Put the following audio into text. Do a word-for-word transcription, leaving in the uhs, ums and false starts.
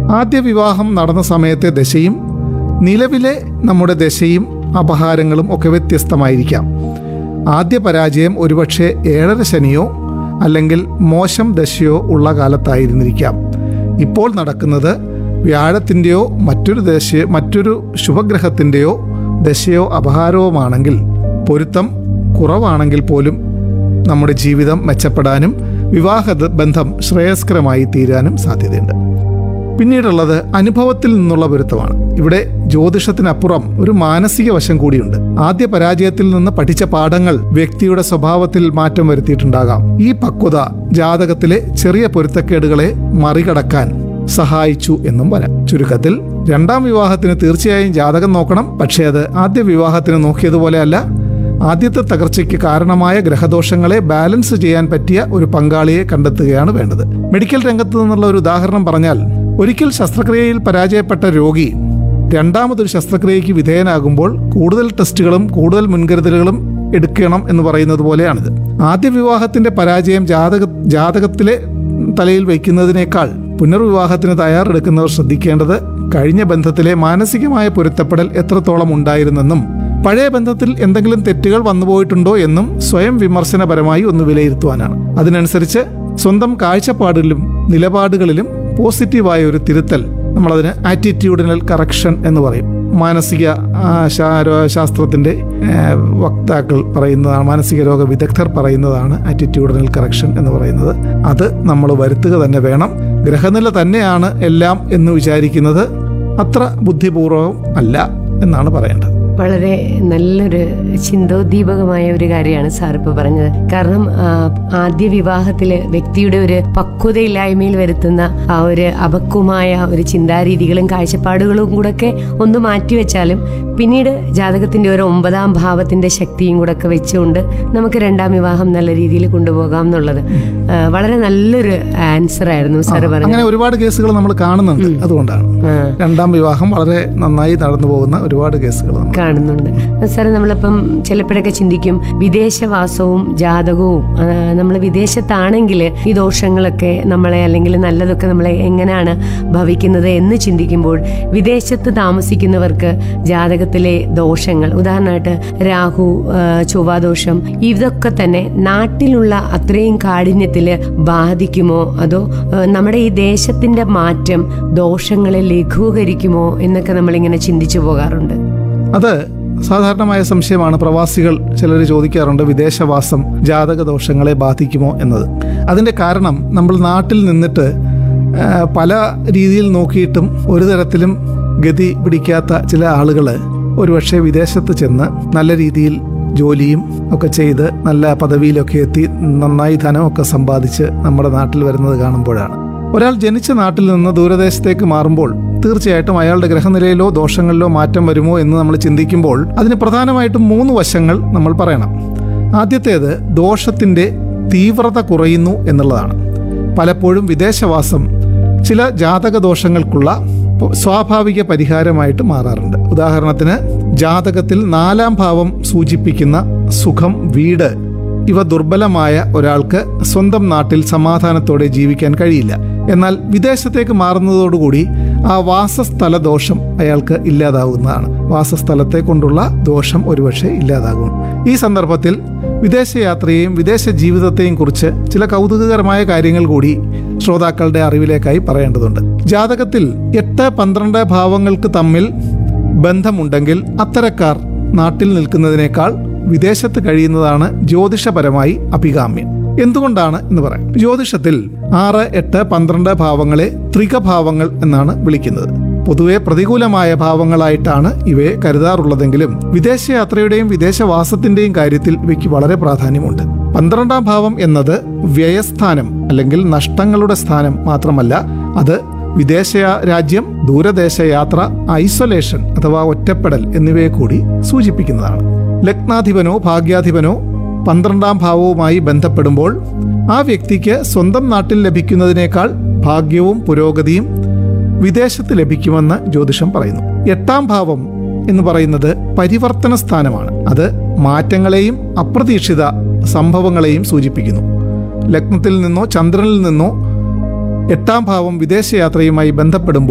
ആദ്യ വിവാഹം നടന്ന സമയത്തെ ദശയും നിലവിലെ നമ്മുടെ ദശയും അപഹാരങ്ങളും ഒക്കെ വ്യത്യസ്തമായിരിക്കാം. ആദ്യ പരാജയം ഒരുപക്ഷെ ഏഴര ശനിയോ അല്ലെങ്കിൽ മോശം ദശയോ ഉള്ള കാലത്തായിരുന്നിരിക്കാം. ഇപ്പോൾ നടക്കുന്നത് വ്യാഴത്തിൻ്റെയോ മറ്റൊരു ദശ മറ്റൊരു ശുഭഗ്രഹത്തിൻ്റെയോ ദശയോ അപഹാരവുമാണെങ്കിൽ പൊരുത്തം കുറവാണെങ്കിൽ പോലും നമ്മുടെ ജീവിതം മെച്ചപ്പെടാനും വിവാഹ ബന്ധം ശ്രേയസ്കരമായി തീരാനും സാധ്യതയുണ്ട്. പിന്നീടുള്ളത് അനുഭവത്തിൽ നിന്നുള്ള പൊരുത്തമാണ്. ഇവിടെ ജ്യോതിഷത്തിനപ്പുറം ഒരു മാനസിക വശം കൂടിയുണ്ട്. ആദ്യ പരാജയത്തിൽ നിന്ന് പഠിച്ച പാഠങ്ങൾ വ്യക്തിയുടെ സ്വഭാവത്തിൽ മാറ്റം വരുത്തിയിട്ടുണ്ടാകാം. ഈ പക്വത ജാതകത്തിലെ ചെറിയ പൊരുത്തക്കേടുകളെ മറികടക്കാൻ സഹായിച്ചു എന്നും വരാം. ചുരുക്കത്തിൽ രണ്ടാം വിവാഹത്തിന് തീർച്ചയായും ജാതകം നോക്കണം. പക്ഷേ അത് ആദ്യ വിവാഹത്തിന് നോക്കിയതുപോലെയല്ല. ആദ്യത്തെ തകർച്ചയ്ക്ക് കാരണമായ ഗ്രഹദോഷങ്ങളെ ബാലൻസ് ചെയ്യാൻ പറ്റിയ ഒരു പങ്കാളിയെ കണ്ടെത്തുകയാണ് വേണ്ടത്. മെഡിക്കൽ രംഗത്ത് നിന്നുള്ള ഒരു ഉദാഹരണം പറഞ്ഞാൽ, ഒരിക്കൽ ശസ്ത്രക്രിയയിൽ പരാജയപ്പെട്ട രോഗി രണ്ടാമതൊരു ശസ്ത്രക്രിയയ്ക്ക് വിധേയനാകുമ്പോൾ കൂടുതൽ ടെസ്റ്റുകളും കൂടുതൽ മുൻകരുതലുകളും എടുക്കണം എന്ന് പറയുന്നത് പോലെയാണിത്. ആദ്യ വിവാഹത്തിന്റെ പരാജയം ജാതക ജാതകത്തിലെ തലയിൽ വയ്ക്കുന്നതിനേക്കാൾ പുനർവിവാഹത്തിന് തയ്യാറെടുക്കുന്നവർ ശ്രദ്ധിക്കേണ്ടത് കഴിഞ്ഞ ബന്ധത്തിലെ മാനസികമായ പൊരുത്തപ്പെടൽ എത്രത്തോളം ഉണ്ടായിരുന്നെന്നും പഴയ ബന്ധത്തിൽ എന്തെങ്കിലും തെറ്റുകൾ വന്നുപോയിട്ടുണ്ടോ എന്നും സ്വയം വിമർശനപരമായി ഒന്ന് വിലയിരുത്തുവാനാണ്. അതിനനുസരിച്ച് സ്വന്തം കാഴ്ചപ്പാടിലും നിലപാടുകളിലും പോസിറ്റീവായ ഒരു തിരുത്തൽ, നമ്മളതിന് ആറ്റിറ്റ്യൂഡിനൽ കറക്ഷൻ എന്ന് പറയും. മാനസിക ശാസ്ത്രത്തിൻ്റെ വക്താക്കൾ പറയുന്നതാണ്, മാനസിക രോഗ വിദഗ്ധർ പറയുന്നതാണ് ആറ്റിറ്റ്യൂഡിനൽ കറക്ഷൻ എന്ന് പറയുന്നത്. അത് നമ്മൾ വരുത്തുക തന്നെ വേണം. ഗ്രഹനില തന്നെയാണ് എല്ലാം എന്ന് വിചാരിക്കുന്നത് അത്ര ബുദ്ധിപൂർവം അല്ല എന്നാണ് പറയേണ്ടത്. വളരെ നല്ലൊരു ചിന്തോദ്ദീപകമായ ഒരു കാര്യമാണ് സാർ ഇപ്പോൾ പറഞ്ഞത്. കാരണം ആദ്യ വിവാഹത്തില് വ്യക്തിയുടെ ഒരു പക്വതയില്ലായ്മയിൽ വരുത്തുന്ന ആ ഒരു അപക്വമായ ഒരു ചിന്താരീതികളും കാഴ്ചപ്പാടുകളും കൂടെ ഒക്കെ ഒന്ന് മാറ്റിവെച്ചാലും പിന്നീട് ജാതകത്തിന്റെ ഒരു ഒമ്പതാം ഭാവത്തിന്റെ ശക്തിയും കൂടെ ഒക്കെ വെച്ചുകൊണ്ട് നമുക്ക് രണ്ടാം വിവാഹം നല്ല രീതിയിൽ കൊണ്ടുപോകാം എന്നുള്ളത് വളരെ നല്ലൊരു ആൻസർ ആയിരുന്നു സാർ പറഞ്ഞത്. അങ്ങനെ ഒരുപാട് കേസുകൾ നമ്മൾ കാണുന്നുണ്ട്. അതുകൊണ്ടാണ് രണ്ടാം വിവാഹം വളരെ നന്നായി നടന്നു പോകുന്ന ഒരുപാട് കേസുകൾ കാണുന്നുണ്ട്. സാറേ, നമ്മളിപ്പം ചിലപ്പോഴൊക്കെ ചിന്തിക്കും വിദേശവാസവും ജാതകവും, നമ്മൾ വിദേശത്താണെങ്കിൽ ഈ ദോഷങ്ങളൊക്കെ നമ്മളെ അല്ലെങ്കിൽ നല്ലതൊക്കെ നമ്മളെ എങ്ങനെയാണ് ഭവിക്കുന്നത് എന്ന് ചിന്തിക്കുമ്പോൾ വിദേശത്ത് താമസിക്കുന്നവർക്ക് ജാതകത്തിലെ ദോഷങ്ങൾ, ഉദാഹരണമായിട്ട് രാഹു, ചൊവ്വാദോഷം, ഇതൊക്കെ തന്നെ നാട്ടിലുള്ള അത്രയും കാഠിന്യത്തില് ബാധിക്കുമോ, അതോ നമ്മുടെ ഈ ദേശത്തിന്റെ മാറ്റം ദോഷങ്ങളെ ലഘൂകരിക്കുമോ എന്നൊക്കെ നമ്മളിങ്ങനെ ചിന്തിച്ചു പോകാറുണ്ട്. അത് സാധാരണമായ സംശയമാണ്. പ്രവാസികൾ ചിലർ ചോദിക്കാറുണ്ട്, വിദേശവാസം ജാതക ദോഷങ്ങളെ ബാധിക്കുമോ എന്നത്. അതിൻ്റെ കാരണം, നമ്മൾ നാട്ടിൽ നിന്നിട്ട് പല രീതിയിൽ നോക്കിയിട്ടും ഒരു തരത്തിലും ഗതി പിടിക്കാത്ത ചില ആളുകൾ ഒരുപക്ഷെ വിദേശത്ത് ചെന്ന് നല്ല രീതിയിൽ ജോലിയും ഒക്കെ ചെയ്ത് നല്ല പദവിയിലൊക്കെ എത്തി നന്നായി ധനമൊക്കെ സമ്പാദിച്ച് നമ്മുടെ നാട്ടിൽ വരുന്നത് കാണുമ്പോഴാണ്. ഒരാൾ ജനിച്ച നാട്ടിൽ നിന്ന് ദൂരദേശത്തേക്ക് മാറുമ്പോൾ തീർച്ചയായിട്ടും അയാളുടെ ഗ്രഹനിലയിലോ ദോഷങ്ങളിലോ മാറ്റം വരുമോ എന്ന് നമ്മൾ ചിന്തിക്കുമ്പോൾ അതിന് പ്രധാനമായിട്ടും മൂന്ന് വശങ്ങൾ നമ്മൾ പറയണം. ആദ്യത്തേത് ദോഷത്തിൻ്റെ തീവ്രത കുറയുന്നു എന്നുള്ളതാണ്. പലപ്പോഴും വിദേശവാസം ചില ജാതക ദോഷങ്ങൾക്കുള്ള സ്വാഭാവിക പരിഹാരമായിട്ട് മാറാറുണ്ട്. ഉദാഹരണത്തിന്, ജാതകത്തിൽ നാലാം ഭാവം സൂചിപ്പിക്കുന്ന സുഖം, വീട്, ഇവ ദുർബലമായ ഒരാൾക്ക് സ്വന്തം നാട്ടിൽ സമാധാനത്തോടെ ജീവിക്കാൻ കഴിയില്ല. എന്നാൽ വിദേശത്തേക്ക് മാറുന്നതോടുകൂടി ആ വാസസ്ഥല ദോഷം അയാൾക്ക് ഇല്ലാതാകുന്നതാണ്. വാസസ്ഥലത്തെ കൊണ്ടുള്ള ദോഷം ഒരുപക്ഷെ ഇല്ലാതാകും. ഈ സന്ദർഭത്തിൽ വിദേശയാത്രയെയും വിദേശ ജീവിതത്തെയും കുറിച്ച് ചില കൗതുകകരമായ കാര്യങ്ങൾ കൂടി ശ്രോതാക്കളുടെ അറിവിലേക്കായി പറയേണ്ടതുണ്ട്. ജാതകത്തിൽ എട്ട് പന്ത്രണ്ട് ഭാവങ്ങൾക്ക് തമ്മിൽ ബന്ധമുണ്ടെങ്കിൽ അത്തരക്കാർ നാട്ടിൽ നിൽക്കുന്നതിനേക്കാൾ വിദേശത്ത് കഴിയുന്നതാണ് ജ്യോതിഷപരമായി അഭികാമ്യം. എന്തുകൊണ്ടാണ് എന്ന് പറയാം. ജ്യോതിഷത്തിൽ ആറ്, എട്ട്, പന്ത്രണ്ട് ഭാവങ്ങളെ ത്രികഭാവങ്ങൾ എന്നാണ് വിളിക്കുന്നത്. പൊതുവെ പ്രതികൂലമായ ഭാവങ്ങളായിട്ടാണ് ഇവയെ കരുതാറുള്ളതെങ്കിലും വിദേശയാത്രയുടെയും വിദേശവാസത്തിന്റെയും കാര്യത്തിൽ ഇവയ്ക്ക് വളരെ പ്രാധാന്യമുണ്ട്. പന്ത്രണ്ടാം ഭാവം എന്നത് വ്യയസ്ഥാനം അല്ലെങ്കിൽ നഷ്ടങ്ങളുടെ സ്ഥാനം മാത്രമല്ല, അത് വിദേശ രാജ്യം, ദൂരദേശ യാത്ര, ഐസൊലേഷൻ അഥവാ ഒറ്റപ്പെടൽ എന്നിവയെ കൂടി സൂചിപ്പിക്കുന്നതാണ്. ലഗ്നാധിപനോ ഭാഗ്യാധിപനോ പന്ത്രണ്ടാം ഭാവവുമായി ബന്ധപ്പെടുമ്പോൾ ആ വ്യക്തിക്ക് സ്വന്തം നാട്ടിൽ ലഭിക്കുന്നതിനേക്കാൾ ഭാഗ്യവും പുരോഗതിയും വിദേശത്ത് ലഭിക്കുമെന്ന് ജ്യോതിഷം പറയുന്നു. എട്ടാം ഭാവം എന്ന് പറയുന്നത് പരിവർത്തന സ്ഥാനമാണ്. അത് മാറ്റങ്ങളെയും അപ്രതീക്ഷിത സംഭവങ്ങളെയും സൂചിപ്പിക്കുന്നു. ലഗ്നത്തിൽ നിന്നോ ചന്ദ്രനിൽ നിന്നോ എട്ടാം ഭാവം വിദേശയാത്രയുമായി ബന്ധപ്പെടുമ്പോൾ